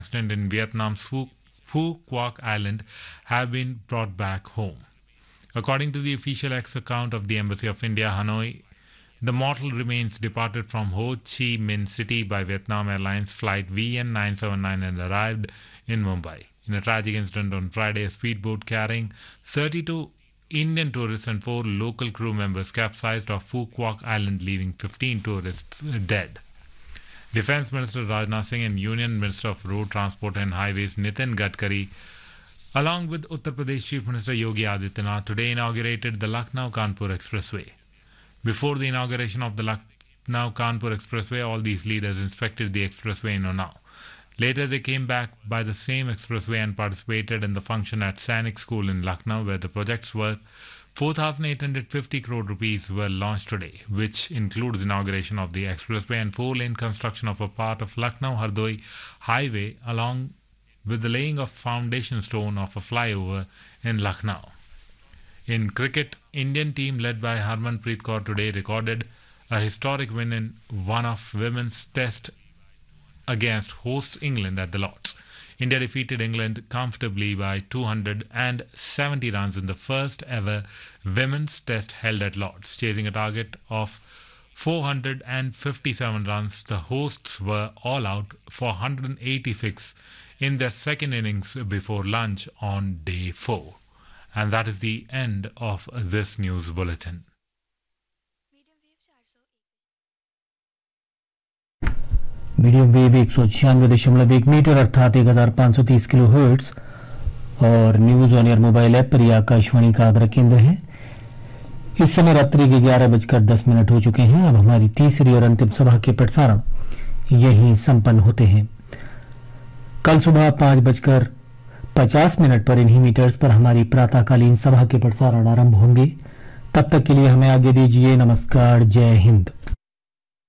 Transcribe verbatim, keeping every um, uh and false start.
accident in Vietnam's Phu, Phu Quoc Island have been brought back home. According to the official X account of the Embassy of India, Hanoi, the mortal remains departed from Ho Chi Minh City by Vietnam Airlines flight V N nine seven nine and arrived in Mumbai. In a tragic incident on Friday, a speedboat carrying thirty-two Indian tourists and four local crew members capsized off Phu Quoc Island, leaving fifteen tourists dead. Defence Minister Rajnath Singh and Union Minister of Road Transport and Highways Nitin Gadkari, along with Uttar Pradesh Chief Minister Yogi Adityanath, today inaugurated the Lucknow-Kanpur Expressway. Before the inauguration of the Lucknow-Kanpur Expressway, all these leaders inspected the expressway in Unnao. Later, they came back by the same expressway and participated in the function at Sainik School in Lucknow, where the project's worth four thousand eight hundred fifty crore rupees were launched today, which includes inauguration of the expressway and four-lane construction of a part of Lucknow-Hardoi highway, along with the laying of foundation stone of a flyover in Lucknow. In cricket, Indian team led by Harmanpreet Kaur today recorded a historic win in one of women's test against host England at the Lords. India defeated England comfortably by two hundred seventy runs in the first ever women's test held at Lords. Chasing a target of four hundred fifty-seven runs, the hosts were all out for one hundred eighty-six in their second innings before lunch on day four. And that is the end of this news bulletin. Medium wave एक सौ छियानवे दशमलव एक metre अर्थात एक हजार पांच सौ तीस किलो हर्ट्ज और news on air mobile app पर यह आकाशवाणी का आगरा केंद्र है। इस समय रात्रि के ग्यारह बजकर दस मिनट हो चुके हैं। अब हमारी तीसरी और अंतिम सभा के प्रसारण यहीं संपन्न होते हैं। कल सुबह पांच बजकर पचास मिनट पर इन्हीं मीटर्स पर हमारी प्रातःकालीन सभा के प्रसारण आरंभ होंगे। तब तक के लिए हमें आगे दीजिए। नमस्कार, जय हिंद।